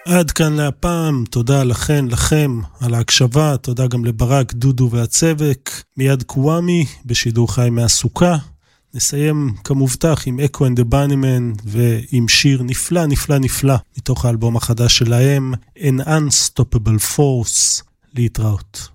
עד כאן להפעם, תודה לכם על ההקשבה, תודה גם לברק, דודו והצווק, מיד קוואמי בשידור חי מהסוכה. נסיים כמובטח עם אקו אנד הבנימן ועם שיר נפלא מתוך האלבום החדש שלהם, An Unstoppable Force. להתראות.